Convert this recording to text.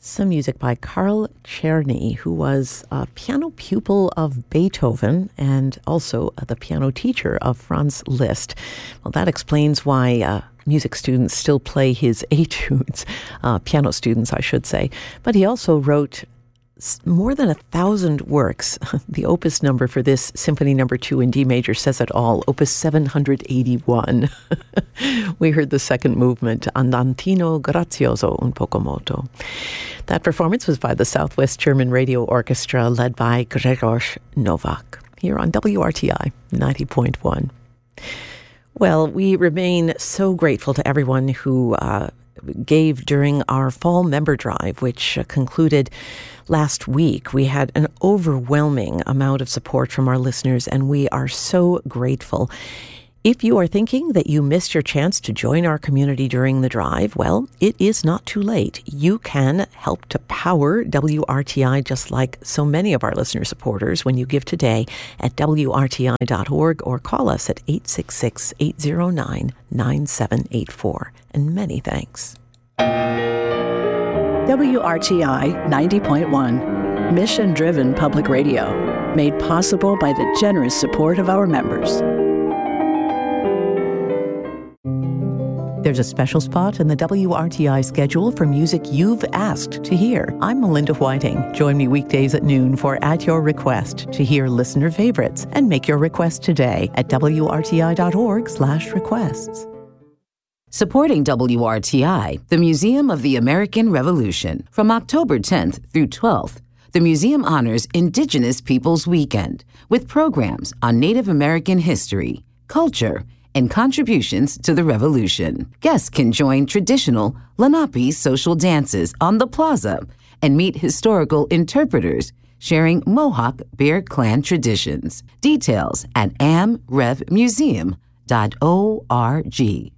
Some music by Carl Czerny, who was a piano pupil of Beethoven and also the piano teacher of Franz Liszt. Well, that explains why music students still play his etudes, piano students, I should say. But he also wrote more than 1,000 works. The opus number for this Symphony No. 2 in D major says it all, opus 781. We heard the second movement, Andantino Grazioso un poco moto. That performance was by the Southwest German Radio Orchestra, led by Grzegorz Nowak, here on WRTI 90.1. Well, we remain so grateful to everyone who gave during our fall member drive, which concluded last week. We had an overwhelming amount of support from our listeners, and we are so grateful. If you are thinking that you missed your chance to join our community during the drive, well, it is not too late. You can help to power WRTI just like so many of our listener supporters when you give today at WRTI.org or call us at 866-809-9784. And many thanks. WRTI 90.1, mission-driven public radio, made possible by the generous support of our members. There's a special spot in the WRTI schedule for music you've asked to hear. I'm Melinda Whiting. Join me weekdays at noon for At Your Request to hear listener favorites and make your request today at WRTI.org/requests. Supporting WRTI, the Museum of the American Revolution. From October 10th through 12th, the museum honors Indigenous Peoples Weekend with programs on Native American history, culture, and contributions to the Revolution. Guests can join traditional Lenape social dances on the plaza and meet historical interpreters sharing Mohawk Bear Clan traditions. Details at amrevmuseum.org.